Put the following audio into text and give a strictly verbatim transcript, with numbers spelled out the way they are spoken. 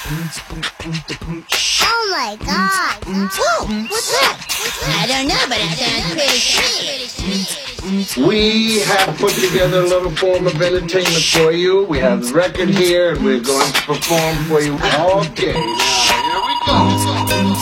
Oh my God! Whoa, what's that? I don't know, but it sounds pretty sweet. We have put together a little form of entertainment for you. We have the record here, and we're going to perform for you. Okay, now here we go.